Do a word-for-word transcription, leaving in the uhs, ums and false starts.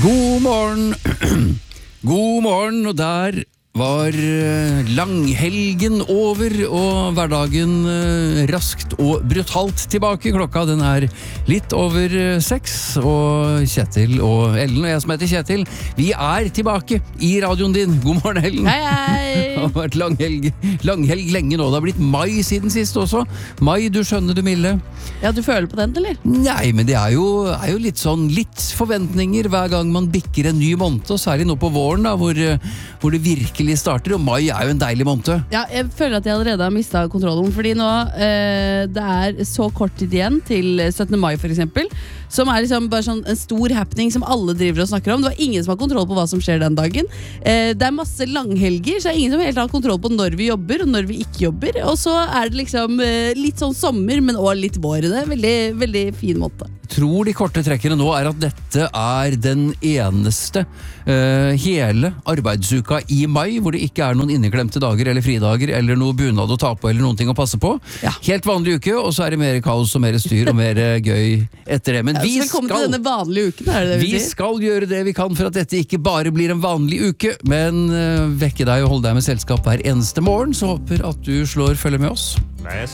God morgen, god morgen, og der var langhelgen over, og hverdagen raskt og brutalt tilbake. Klokka den er litt over seks, og Kjetil og Ellen, og jeg som heter Kjetil, vi er tilbake i radioen din. God morgen, Ellen. Hei, hei. Det har vært langhelg, langhelg lenge nå. Det har blitt mai siden sist også. Mai, du skjønner du milde. Ja, du føler på den, eller? Nei, men det er jo, er jo litt sånn, litt forventninger hver gang man bikker en ny måned, og særlig nå på våren da, hvor, hvor det virkelig starter, og mai er jo en deilig måned. Ja, jeg føler at jeg allerede har mistet kontrollen, fordi nå eh, det er så kort tid igjen til syttende mai for eksempel, som er liksom bare sånn en stor happening som alle driver og snakker om. Det var ingen som har kontroll på hva som skjer den dagen. Eh, det er masse langhelger, så det er ingen som helt har kontroll på når vi jobber og når vi ikke jobber, og så er det liksom eh, litt sånn sommer, men også litt vår. Det er veldig, veldig fin måte. Jeg tror de korte trekkene nå er at dette er den eneste uh, hele arbeidsuka i mai, hvor det ikke er noen inneklemte dager eller fridager, eller noe bunad å ta på, eller noen ting å passe på. Ja. Helt vanlig uke, og så er det mer kaos og mer styr og mer gøy etter det. Men vi Velkommen skal, til denne vanlige uken, er det det vi, vi sier? skal gjøre det vi kan for at dette ikke bare blir en vanlig uke, men uh, vekke deg og holde deg med selskap hver eneste morgen, så håper at du slår følge med oss. Nei, jeg